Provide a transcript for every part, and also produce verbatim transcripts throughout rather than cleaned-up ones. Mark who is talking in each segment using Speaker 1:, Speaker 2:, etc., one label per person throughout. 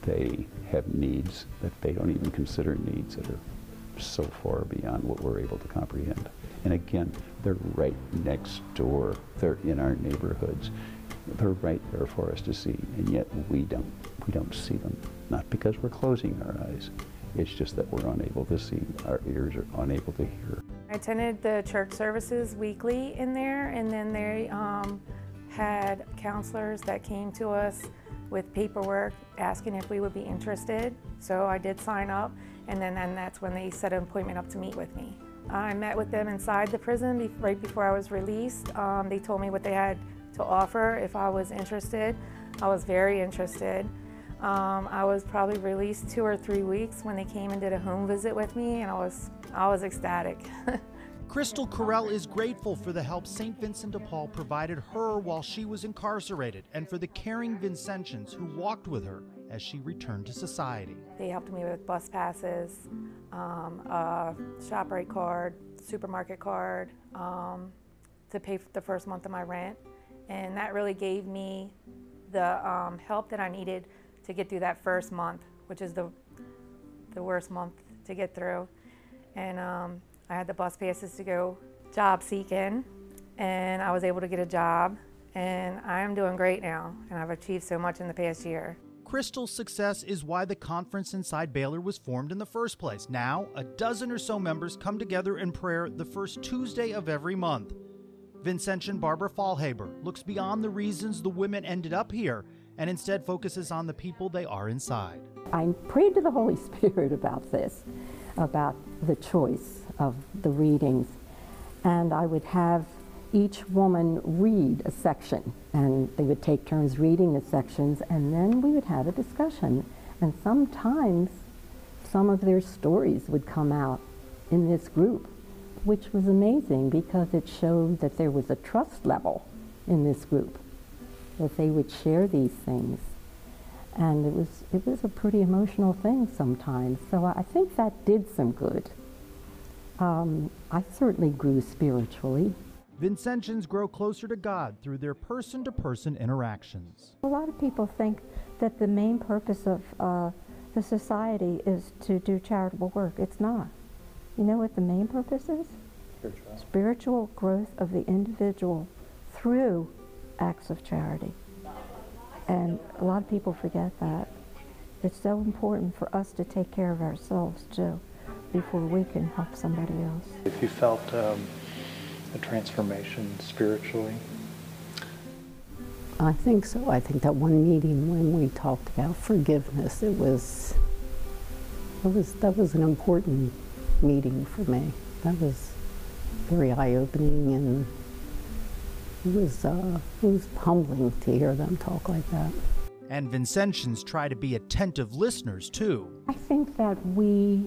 Speaker 1: they have needs that they don't even consider needs, that are so far beyond what we're able to comprehend. And again, they're right next door. They're in our neighborhoods. They're right there for us to see, and yet we don't. We don't see them. Not because we're closing our eyes. It's just that we're unable to see. Our ears are unable to hear.
Speaker 2: I attended the church services weekly in there, and then they um, had counselors that came to us with paperwork asking if we would be interested. So I did sign up, and then and that's when they set an appointment up to meet with me. I met with them inside the prison be right before I was released. Um, they told me what they had to offer if I was interested. I was very interested. Um, I was probably released two or three weeks when they came and did a home visit with me, and I was, I was ecstatic.
Speaker 3: Crystal Carell is grateful for the help Saint Vincent de Paul provided her while she was incarcerated, and for the caring Vincentians who walked with her as she returned to society.
Speaker 2: They helped me with bus passes, um, a ShopRite card, supermarket card, um, to pay for the first month of my rent, and that really gave me the um, help that I needed to get through that first month, which is the the worst month to get through. And um, I had the bus passes to go job seeking, and I was able to get a job, and I am doing great now, and I've achieved so much in the past year.
Speaker 3: Crystal's success is why the conference inside Baylor was formed in the first place. Now, a dozen or so members come together in prayer the first Tuesday of every month. Vincentian Barbara Fallhaber looks beyond the reasons the women ended up here and instead focuses on the people they are inside.
Speaker 4: I prayed to the Holy Spirit about this, about the choice of the readings, and I would have each woman read a section, and they would take turns reading the sections, and then we would have a discussion. And sometimes some of their stories would come out in this group, which was amazing because it showed that there was a trust level in this group, that they would share these things. And it was, it was a pretty emotional thing sometimes, so I think that did some good. Um, I certainly grew spiritually.
Speaker 3: Vincentians grow closer to God through their person-to-person interactions.
Speaker 5: A lot of people think that the main purpose of uh, the society is to do charitable work. It's not. You know what the main purpose is? Spiritual. Spiritual growth of the individual through acts of charity. And a lot of people forget that. It's so important for us to take care of ourselves too before we can help somebody else.
Speaker 6: If you felt um, a transformation spiritually?
Speaker 4: I think so. I think that one meeting when we talked about forgiveness, it was, it was that was an important meeting for me. That was very eye-opening, and it was, uh, it was humbling to hear them talk like that.
Speaker 3: And Vincentians try to be attentive listeners, too.
Speaker 4: I think that we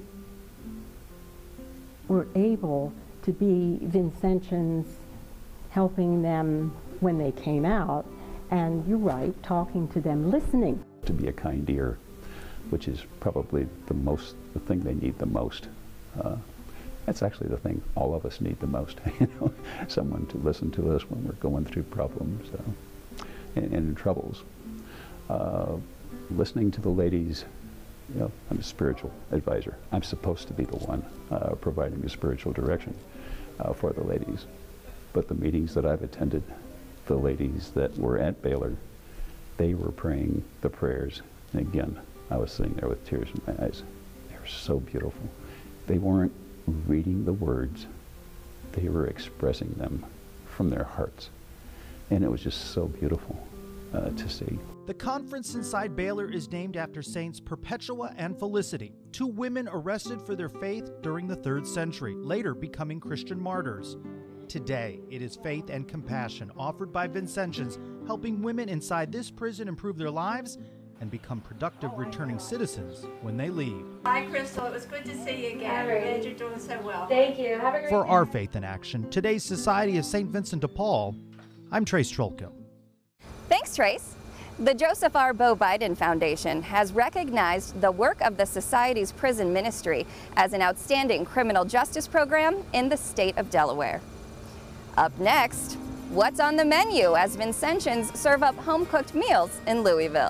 Speaker 4: were able to be Vincentians, helping them when they came out, and you're right, talking to them, listening.
Speaker 1: To be a kind ear, which is probably the most, the thing they need the most. Uh, That's actually the thing all of us need the most, you know, someone to listen to us when we're going through problems uh, and, and troubles. Uh, listening to the ladies, you know, I'm a spiritual advisor. I'm supposed to be the one uh, providing the spiritual direction uh, for the ladies. But the meetings that I've attended, the ladies that were at Baylor, they were praying the prayers. And again, I was sitting there with tears in my eyes. They were so beautiful. They weren't reading the words, they were expressing them from their hearts. And it was just so beautiful uh, to see.
Speaker 3: The conference inside Baylor is named after Saints Perpetua and Felicity, two women arrested for their faith during the third century, later becoming Christian martyrs. Today, it is faith and compassion offered by Vincentians, helping women inside this prison improve their lives and become productive returning citizens when they leave.
Speaker 7: Hi, Crystal. It was good to see you again. I'm glad you're doing so well.
Speaker 8: Thank you. Have a great
Speaker 3: For
Speaker 8: day.
Speaker 3: Our Faith in Action, today's Society of Saint Vincent de Paul, I'm Trace Trolko.
Speaker 9: Thanks, Trace. The Joseph R. Bo Biden Foundation has recognized the work of the Society's prison ministry as an outstanding criminal justice program in the state of Delaware. Up next, what's on the menu as Vincentians serve up home-cooked meals in Louisville?